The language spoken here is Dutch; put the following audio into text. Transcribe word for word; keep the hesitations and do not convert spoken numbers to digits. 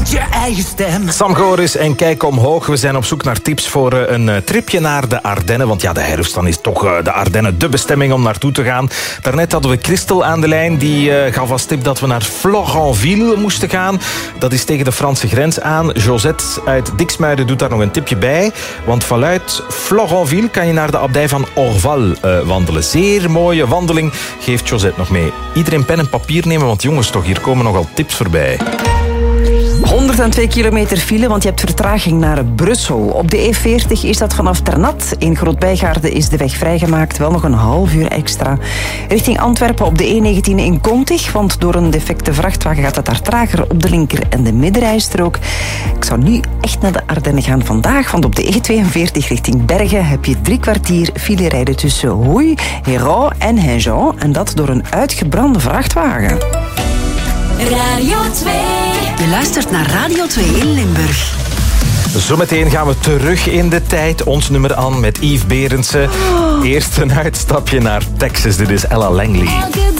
Vind je eigen stem. Sam Goris en Kijk Omhoog. We zijn op zoek naar tips voor een tripje naar de Ardennen. Want ja, de herfst, dan is toch de Ardennen de bestemming om naartoe te gaan. Daarnet hadden we Christel aan de lijn. Die uh, gaf als tip dat we naar Florenville moesten gaan. Dat is tegen de Franse grens aan. Josette uit Diksmuiden doet daar nog een tipje bij. Want vanuit Florenville kan je naar de abdij van Orval uh, wandelen. Zeer mooie wandeling, geeft Josette nog mee. Iedereen pen en papier nemen, want jongens, toch, hier komen nogal tips voorbij. honderdtwee kilometer file, want je hebt vertraging naar Brussel. Op de E veertig is dat vanaf Ternat. In Groot-Bijgaarde is de weg vrijgemaakt. Wel nog een half uur extra. Richting Antwerpen op de E negentien in Kontig. Want door een defecte vrachtwagen gaat het daar trager op de linker- en de middenrijstrook. Ik zou nu echt naar de Ardennen gaan vandaag. Want op de E tweeënveertig richting Bergen heb je drie kwartier file rijden tussen Houy, Hérault en Hainjean. En dat door een uitgebrande vrachtwagen. Radio twee. Je luistert naar Radio twee in Limburg. Zometeen gaan we terug in de tijd. Ons nummer aan met Yves Berendsen. Eerst een uitstapje naar Texas. Dit is Ella Langley.